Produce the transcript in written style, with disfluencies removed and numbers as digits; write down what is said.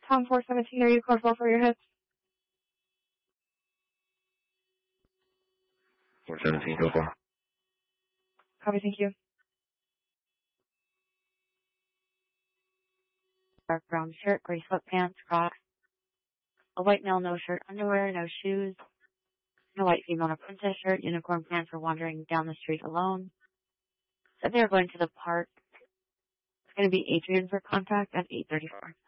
Tom 417, are you comfortable for your hips? 417, go for. Copy, thank you. Dark brown shirt, gray sweatpants, Crocs. A white male, no shirt, underwear, no shoes. And a white female in a princess shirt, unicorn pants for wandering down the street alone. Said they were going to the park. It's going to be Adrian for contact at 8:34.